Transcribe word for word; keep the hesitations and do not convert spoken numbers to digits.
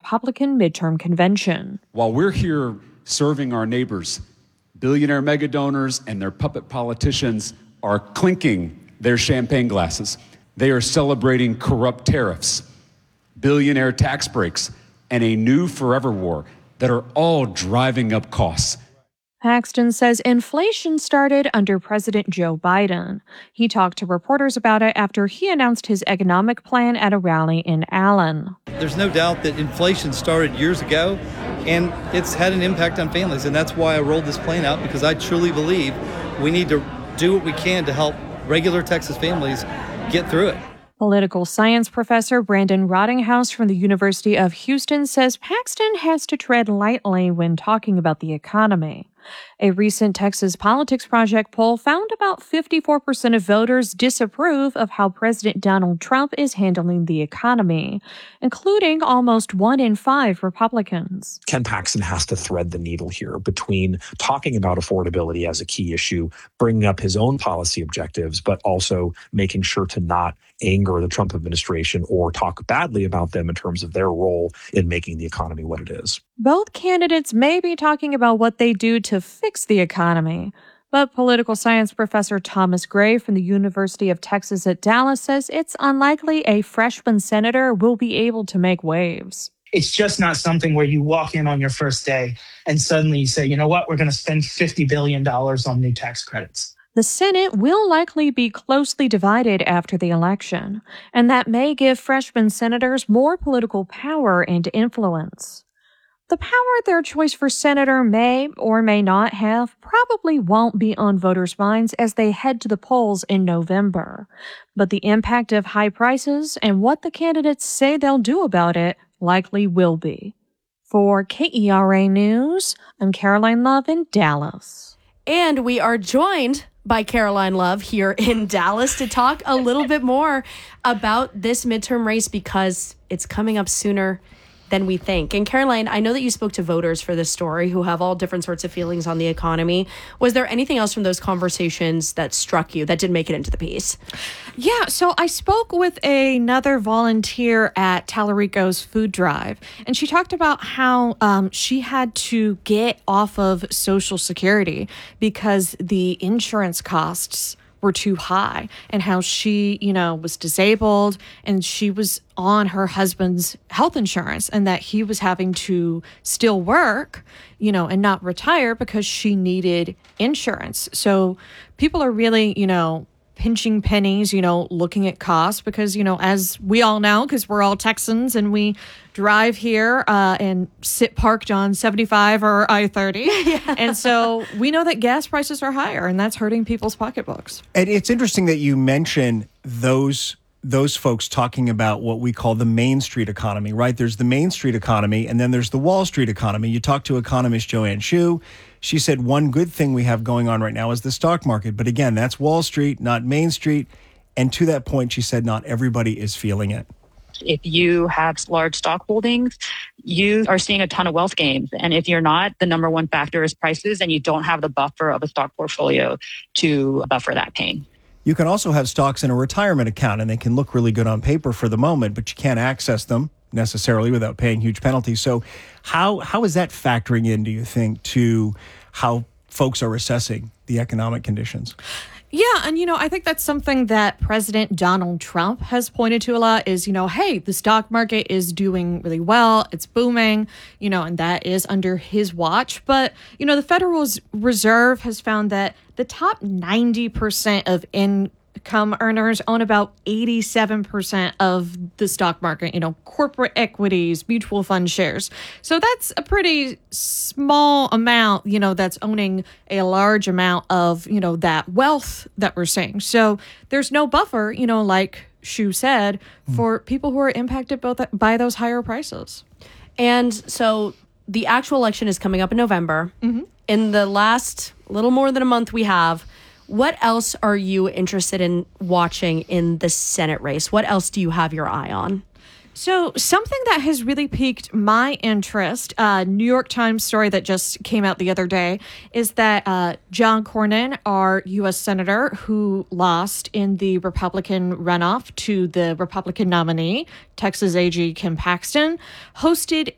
Republican midterm convention. While we're here serving our neighbors, billionaire mega donors and their puppet politicians are clinking their champagne glasses. They are celebrating corrupt tariffs, billionaire tax breaks, and a new forever war that are all driving up costs. Paxton says inflation started under President Joe Biden. He talked to reporters about it after he announced his economic plan at a rally in Allen. There's no doubt that inflation started years ago, and it's had an impact on families, and that's why I rolled this plan out, because I truly believe we need to do what we can to help regular Texas families get through it. Political science professor Brandon Rottinghouse from the University of Houston says Paxton has to tread lightly when talking about the economy. A recent Texas Politics Project poll found about fifty-four percent of voters disapprove of how President Donald Trump is handling the economy, including almost one in five Republicans. Ken Paxton has to thread the needle here between talking about affordability as a key issue, bringing up his own policy objectives, but also making sure to not anger the Trump administration or talk badly about them in terms of their role in making the economy what it is. Both candidates may be talking about what they do to fix the economy, but political science professor Thomas Gray from the University of Texas at Dallas says it's unlikely a freshman senator will be able to make waves. It's just not something where you walk in on your first day and suddenly you say, you know what, we're going to spend fifty billion dollars on new tax credits. The Senate will likely be closely divided after the election, and that may give freshman senators more political power and influence. The power their choice for senator may or may not have probably won't be on voters' minds as they head to the polls in November. But the impact of high prices and what the candidates say they'll do about it likely will be. For K E R A News, I'm Caroline Love in Dallas. And we are joined by Caroline Love here in Dallas to talk a little bit more about this midterm race because it's coming up sooner than we think. And Caroline, I know that you spoke to voters for this story who have all different sorts of feelings on the economy. Was there anything else from those conversations that struck you that didn't make it into the piece? Yeah, so I spoke with another volunteer at Tallarico's food drive, and she talked about how um, she had to get off of Social Security because the insurance costs were too high, and how she, you know, was disabled and she was on her husband's health insurance, and that he was having to still work, you know, and not retire because she needed insurance. So people are really, you know, pinching pennies, you know, looking at costs because, you know, as we all know, because we're all Texans and we drive here uh, and sit parked on seventy-five or I thirty. Yeah. And so we know that gas prices are higher, and that's hurting people's pocketbooks. And it's interesting that you mention those those folks talking about what we call the Main Street economy, right? There's the Main Street economy, and then there's the Wall Street economy. You talk to economist Joanne Shu. She said one good thing we have going on right now is the stock market. But again, that's Wall Street, not Main Street. And to that point, she said not everybody is feeling it. If you have large stock holdings, you are seeing a ton of wealth gains. And if you're not, the number one factor is prices, and you don't have the buffer of a stock portfolio to buffer that pain. You can also have stocks in a retirement account, and they can look really good on paper for the moment, but you can't access them necessarily without paying huge penalties. So how how is that factoring in, do you think, to how folks are assessing the economic conditions? Yeah, and, you know, I think that's something that President Donald Trump has pointed to a lot is, you know, hey, the stock market is doing really well. It's booming, you know, and that is under his watch. But, you know, the Federal Reserve has found that the top ninety percent of income earners own about eighty-seven percent of the stock market, you know, corporate equities, mutual fund shares. So that's a pretty small amount, you know, that's owning a large amount of, you know, that wealth that we're seeing. So there's no buffer, you know, like Shu said, for people who are impacted both by those higher prices. And so the actual election is coming up in November. Mm-hmm. In the last little more than a month we have, what else are you interested in watching in the Senate race? What else do you have your eye on? So something that has really piqued my interest, a uh, New York Times story that just came out the other day, is that uh, John Cornyn, our U S Senator who lost in the Republican runoff to the Republican nominee, Texas A G Ken Paxton, hosted